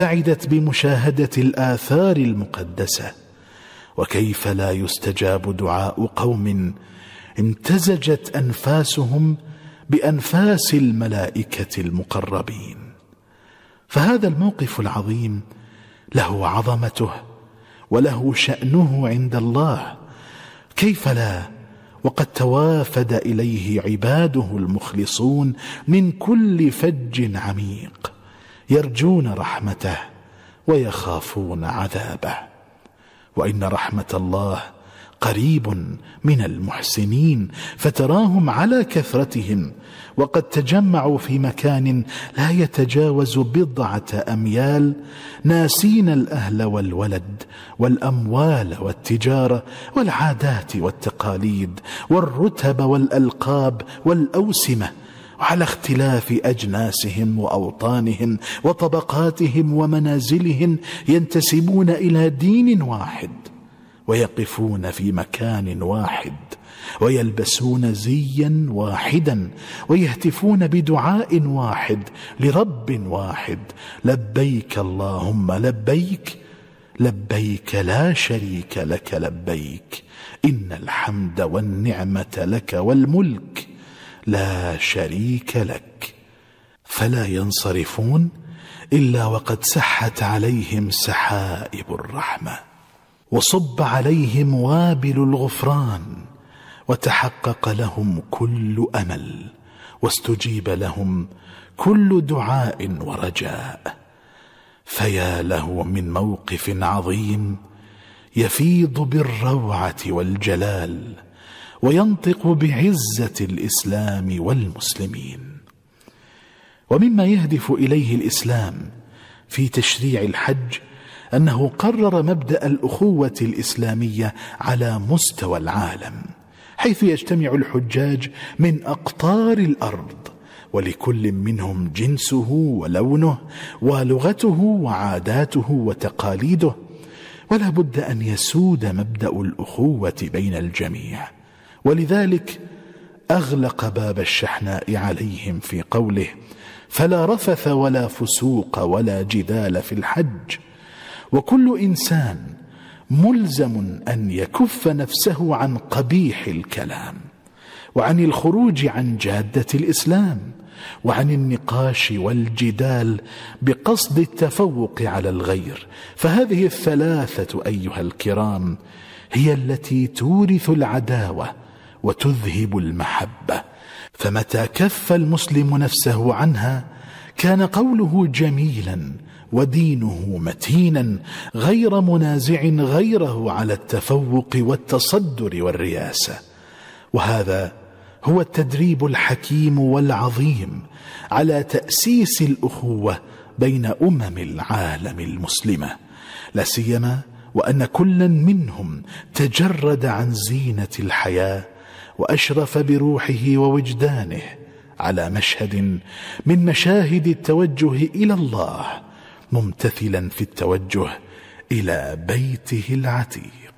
سعدت بمشاهدة الآثار المقدسة. وكيف لا يستجاب دعاء قوم امتزجت أنفاسهم بأنفاس الملائكة المقربين؟ فهذا الموقف العظيم له عظمته وله شأنه عند الله، كيف لا وقد توافد إليه عباده المخلصون من كل فج عميق يرجون رحمته ويخافون عذابه. وإن رحمة الله قريب من المحسنين، فتراهم على كثرتهم وقد تجمعوا في مكان لا يتجاوز 1 أميال، ناسين الأهل والولد والأموال والتجارة والعادات والتقاليد والرتب والألقاب والأوسمة، وعلى اختلاف أجناسهم وأوطانهم وطبقاتهم ومنازلهم ينتسبون إلى دين واحد، ويقفون في مكان واحد، ويلبسون زيا واحدا، ويهتفون بدعاء واحد لرب واحد: لبيك اللهم لبيك، لبيك لا شريك لك لبيك، إن الحمد والنعمة لك والملك لا شريك لك. فلا ينصرفون إلا وقد سحت عليهم سحائب الرحمة، وصب عليهم وابل الغفران، وتحقق لهم كل أمل، واستجيب لهم كل دعاء ورجاء. فيا له من موقف عظيم يفيض بالروعة والجلال، وينطق بعزة الإسلام والمسلمين. ومما يهدف إليه الإسلام في تشريع الحج أنه قرر مبدأ الأخوة الإسلامية على مستوى العالم، حيث يجتمع الحجاج من أقطار الأرض، ولكل منهم جنسه ولونه ولغته وعاداته وتقاليده، ولا بد أن يسود مبدأ الأخوة بين الجميع. ولذلك أغلق باب الشحناء عليهم في قوله: فلا رفث ولا فسوق ولا جدال في الحج. وكل إنسان ملزم أن يكف نفسه عن قبيح الكلام، وعن الخروج عن جادة الإسلام، وعن النقاش والجدال بقصد التفوق على الغير. فهذه الثلاثة أيها الكرام هي التي تورث العداوة وتذهب المحبة، فمتى كف المسلم نفسه عنها كان قوله جميلا ودينه متينا، غير منازع غيره على التفوق والتصدر والرياسة. وهذا هو التدريب الحكيم والعظيم على تأسيس الأخوة بين العالم المسلمة، لا سيما وأن كلا منهم تجرد عن زينة الحياة وأشرف بروحه ووجدانه على مشهد من مشاهد التوجه إلى الله، ممتثلا في التوجه إلى بيته العتيق.